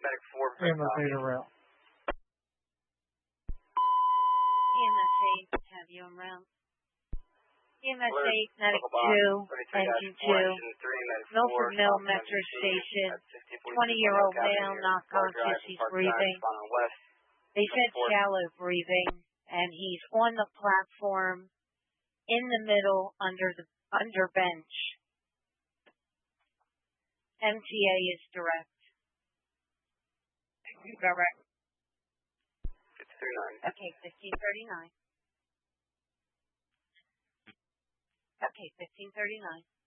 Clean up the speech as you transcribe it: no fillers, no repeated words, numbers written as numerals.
Medic 4, EMS 8 around. EMS 8, have you en route. EMS 8, Medic 2, Engine 2, Milford Mill Metro Station, 20-year-old male, not conscious, he's breathing. They said shallow breathing, and he's on the platform in the middle under bench. MTA is direct. Direct. 1539. Okay, 1539. Okay, 1539.